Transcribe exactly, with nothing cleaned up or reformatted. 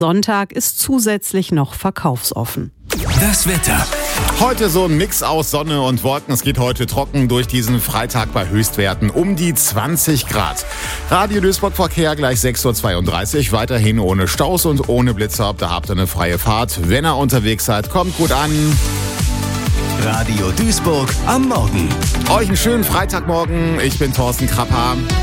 Sonntag ist zusätzlich noch verkaufsoffen. Das Wetter. Heute so ein Mix aus Sonne und Wolken. Es geht heute trocken durch diesen Freitag bei Höchstwerten um die zwanzig Grad. Radio Duisburg Verkehr gleich sechs Uhr zweiunddreißig. Weiterhin ohne Staus und ohne Blitzer. Da habt ihr eine freie Fahrt. Wenn ihr unterwegs seid, kommt gut an. Radio Duisburg am Morgen. Euch einen schönen Freitagmorgen. Ich bin Thorsten Krapper.